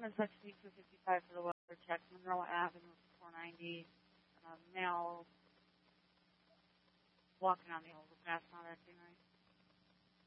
Customer section 255 for the weather check. Monroe Avenue 490. Male walking on the overpass and all that thing, right?